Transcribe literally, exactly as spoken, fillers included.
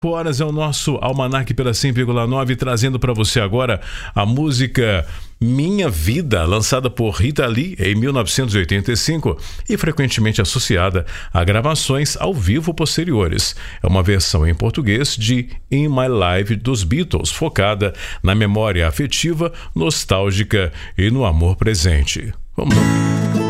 Horas é o nosso Almanac pela cem vírgula nove, trazendo para você agora a música Minha Vida, lançada por Rita Lee em mil novecentos e oitenta e cinco e frequentemente associada a gravações ao vivo posteriores. É uma versão em português de In My Life dos Beatles, focada na memória afetiva, nostálgica e no amor presente. Vamos lá.